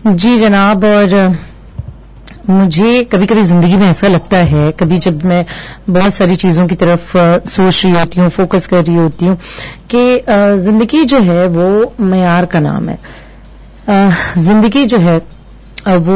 جی جناب, اور مجھے کبھی کبھی زندگی میں ایسا لگتا ہے, کبھی جب میں بہت ساری چیزوں کی طرف سوچ رہی ہوتی ہوں, فوکس کر رہی ہوتی ہوں, کہ زندگی جو ہے وہ معیار کا نام ہے. زندگی جو ہے وہ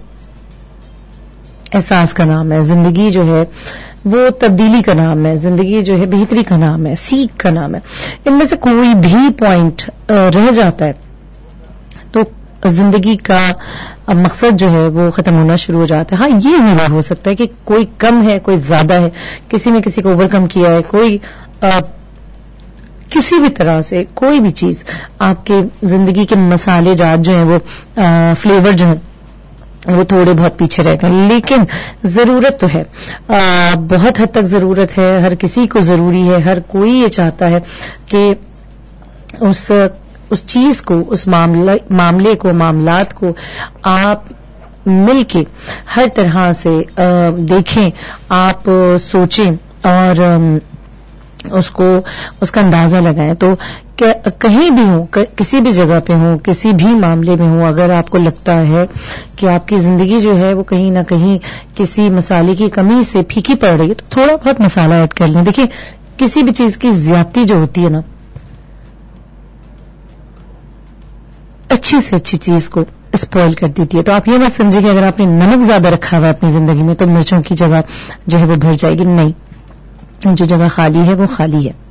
احساس کا نام ہے. زندگی جو ہے وہ تبدیلی کا نام ہے. زندگی جو ہے بہتری کا نام ہے, سیکھ کا نام ہے. ان میں سے کوئی بھی پوائنٹ رہ جاتا ہے تو زندگی کا مقصد جو ہے وہ ختم ہونا شروع ہو جاتا ہے. ہاں, یہ ضرور ہو سکتا ہے کہ کوئی کم ہے, کوئی زیادہ ہے, کسی نے کسی کو اوور کم کیا ہے, کوئی کسی بھی طرح سے کوئی بھی چیز آپ کے زندگی کے مسالے جات جو ہیں وہ فلیور جو ہیں وہ تھوڑے بہت پیچھے رہ گئے, لیکن ضرورت تو ہے, بہت حد تک ضرورت ہے. ہر کسی کو ضروری ہے, ہر کوئی یہ چاہتا ہے کہ اس چیز کو, اس معاملے کو, معاملات کو آپ مل کے ہر طرح سے دیکھیں, آپ سوچیں اور اس کا اندازہ لگائیں. تو کہیں بھی ہوں, کسی بھی جگہ پہ ہوں, کسی بھی معاملے میں ہوں, اگر آپ کو لگتا ہے کہ آپ کی زندگی جو ہے وہ کہیں نہ کہیں کسی مسالے کی کمی سے پھیکی پڑ رہی ہے, تو تھوڑا بہت مسالہ ایڈ کر لیں. دیکھیں, کسی بھی چیز کی زیادتی جو ہوتی ہے نا, اچھی سے اچھی چیز کو اسپوائل کر دیتی ہے. تو آپ یہ مت سمجھیں کہ اگر آپ نے نمک زیادہ رکھا ہوا ہے اپنی زندگی میں تو مرچوں کی جگہ جو ہے وہ بھر جائے گی. نہیں, جو جگہ خالی ہے وہ خالی ہے.